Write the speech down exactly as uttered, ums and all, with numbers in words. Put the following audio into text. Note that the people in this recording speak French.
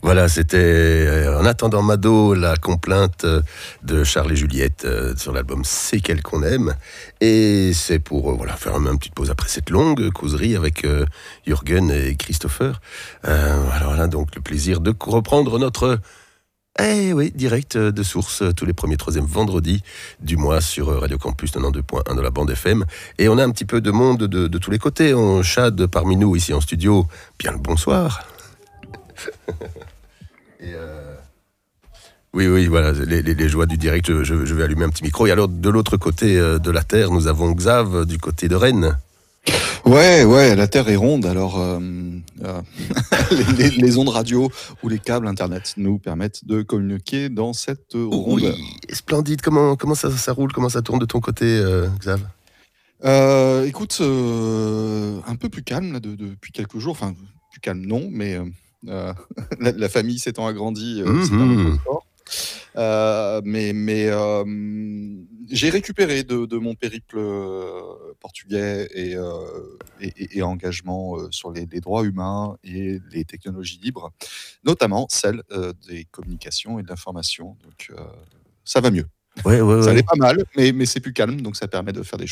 Voilà, c'était euh, En attendant Mado, la complainte euh, de Charles et Juliette euh, sur l'album C'est qu'elle qu'on aime. Et c'est pour euh, voilà, faire une, une petite pause après cette longue causerie avec euh, Jürgen et Christopher. Euh, alors là, donc le plaisir de reprendre notre... Eh oui, direct euh, de source, euh, tous les premiers, troisièmes vendredis du mois sur euh, Radio Campus quatre-vingt-deux point un de la bande F M. Et on a un petit peu de monde de, de tous les côtés. On Chad parmi nous ici en studio. Bien le bonsoir. Et euh... Oui, oui, voilà, les, les, les joies du direct, je, je, je vais allumer un petit micro. Et alors, de l'autre côté euh, de la Terre, nous avons Xav, du côté de Rennes. Ouais, ouais, la Terre est ronde, alors euh, euh, les, les, les ondes radio ou les câbles Internet nous permettent de communiquer dans cette rondeur. Oui, splendide. Comment, comment ça, ça roule, comment ça tourne de ton côté, euh, Xav? euh, Écoute, euh, un peu plus calme là, de, de, depuis quelques jours, enfin, plus calme non, mais euh, la, la famille s'étant agrandie, euh, mm-hmm. c'est un autre sport. Euh, mais mais euh, j'ai récupéré de, de mon périple euh, portugais et, euh, et, et engagement euh, sur les, les droits humains et les technologies libres, notamment celle euh, des communications et de l'information. Donc euh, ça va mieux. Ouais, ouais, ça ouais. allait pas mal, mais, mais c'est plus calme, donc ça permet de faire des choses.